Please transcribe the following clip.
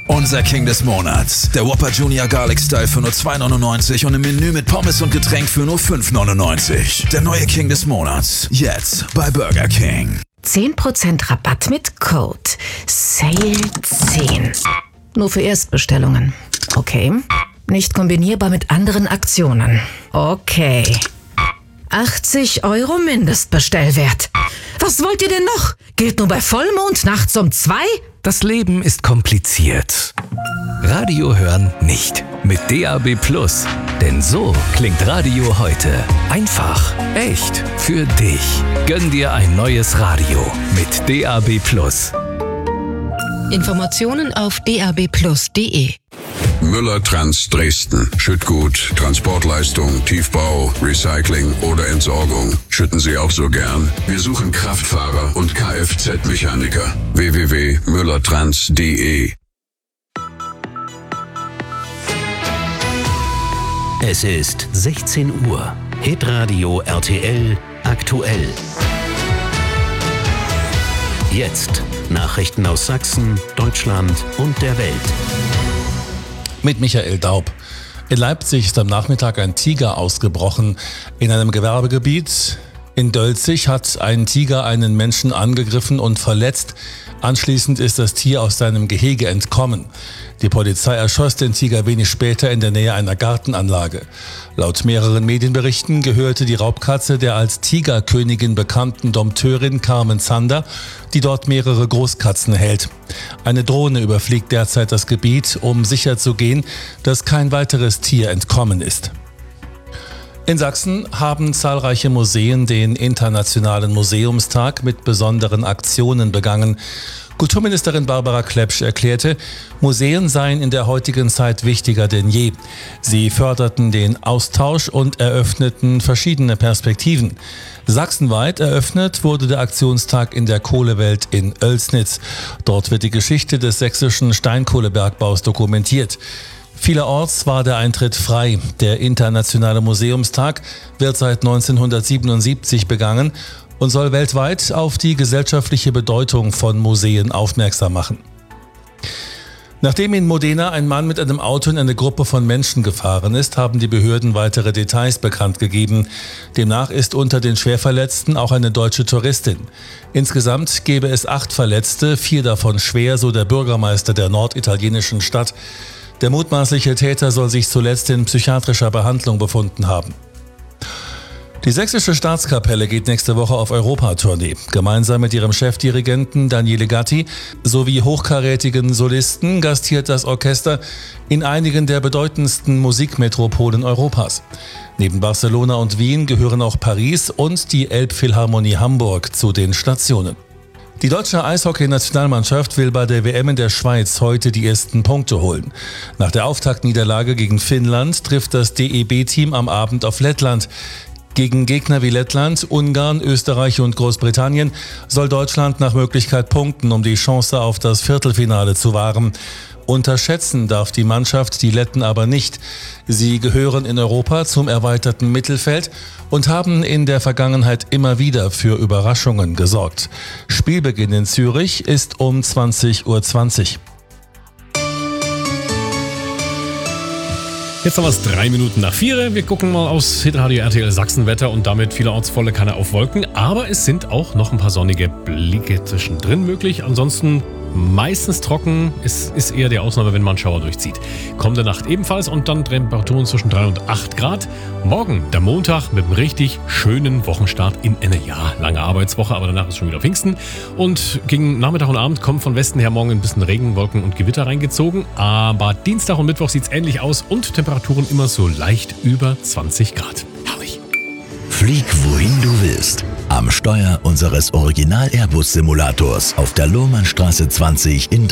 Unser King des Monats. Der Whopper Junior Garlic Style für nur 2,99 und im Menü mit Pommes und Getränk für nur 5,99. Der neue King des Monats. Jetzt bei Burger King. 10% Rabatt mit Code SALE10. Nur für Erstbestellungen. Okay. Nicht kombinierbar mit anderen Aktionen. Okay. 80 € Mindestbestellwert. Was wollt ihr denn noch? Gilt nur bei Vollmond nachts um 2? Das Leben ist kompliziert. Radio hören nicht. Mit DAB+. Denn so klingt Radio heute. Einfach, echt, für dich. Gönn dir ein neues Radio mit DAB+. Informationen auf dab+.de. Müller Trans Dresden. Schüttgut, Transportleistung, Tiefbau, Recycling oder Entsorgung. Schütten Sie auch so gern? Wir suchen Kraftfahrer und Kfz-Mechaniker. www.müllertrans.de. Es ist 16 Uhr. Hitradio RTL aktuell. Jetzt Nachrichten aus Sachsen, Deutschland und der Welt. Mit Michael Daub. In Leipzig ist am Nachmittag ein Tiger ausgebrochen. In einem Gewerbegebiet in Dölzig hat ein Tiger einen Menschen angegriffen und verletzt. Anschließend ist das Tier aus seinem Gehege entkommen. Die Polizei erschoss den Tiger wenig später in der Nähe einer Gartenanlage. Laut mehreren Medienberichten gehörte die Raubkatze der als Tigerkönigin bekannten Dompteurin Carmen Zander, die dort mehrere Großkatzen hält. Eine Drohne überfliegt derzeit das Gebiet, um sicherzugehen, dass kein weiteres Tier entkommen ist. In Sachsen haben zahlreiche Museen den Internationalen Museumstag mit besonderen Aktionen begangen. Kulturministerin Barbara Klepsch erklärte, Museen seien in der heutigen Zeit wichtiger denn je. Sie förderten den Austausch und eröffneten verschiedene Perspektiven. Sachsenweit eröffnet wurde der Aktionstag in der Kohlewelt in Oelsnitz. Dort wird die Geschichte des sächsischen Steinkohlebergbaus dokumentiert. Vielerorts war der Eintritt frei. Der Internationale Museumstag wird seit 1977 begangen und soll weltweit auf die gesellschaftliche Bedeutung von Museen aufmerksam machen. Nachdem in Modena ein Mann mit einem Auto in eine Gruppe von Menschen gefahren ist, haben die Behörden weitere Details bekannt gegeben. Demnach ist unter den Schwerverletzten auch eine deutsche Touristin. Insgesamt gäbe es 8 Verletzte, 4 davon schwer, so der Bürgermeister der norditalienischen Stadt. Der mutmaßliche Täter soll sich zuletzt in psychiatrischer Behandlung befunden haben. Die Sächsische Staatskapelle geht nächste Woche auf Europatournee. Gemeinsam mit ihrem Chefdirigenten Daniele Gatti sowie hochkarätigen Solisten gastiert das Orchester in einigen der bedeutendsten Musikmetropolen Europas. Neben Barcelona und Wien gehören auch Paris und die Elbphilharmonie Hamburg zu den Stationen. Die deutsche Eishockey-Nationalmannschaft will bei der WM in der Schweiz heute die ersten Punkte holen. Nach der Auftaktniederlage gegen Finnland trifft das DEB-Team am Abend auf Lettland. Gegen Gegner wie Lettland, Ungarn, Österreich und Großbritannien soll Deutschland nach Möglichkeit punkten, um die Chance auf das Viertelfinale zu wahren. Unterschätzen darf die Mannschaft die Letten aber nicht. Sie gehören in Europa zum erweiterten Mittelfeld und haben in der Vergangenheit immer wieder für Überraschungen gesorgt. Spielbeginn in Zürich ist um 20:20 Uhr. Jetzt haben wir es 3 Minuten nach 4. Wir gucken mal aufs Hitradio RTL Sachsenwetter und damit vielerorts volle Kanne auf Wolken. Aber es sind auch noch ein paar sonnige Blicke zwischendrin möglich. Ansonsten meistens trocken. Es ist eher die Ausnahme, wenn man einen Schauer durchzieht. Kommende Nacht ebenfalls und dann Temperaturen zwischen 3 und 8 Grad. Morgen, der Montag, mit einem richtig schönen Wochenstart in eine lange Arbeitswoche, aber danach ist schon wieder Pfingsten. Und gegen Nachmittag und Abend kommen von Westen her morgen ein bisschen Regen, Wolken und Gewitter reingezogen. Aber Dienstag und Mittwoch sieht es ähnlich aus und Temperaturen immer so leicht über 20 Grad. Herrlich. Flieg wohin du willst. Am Steuer unseres Original-Airbus-Simulators auf der Lohmannstraße 20 in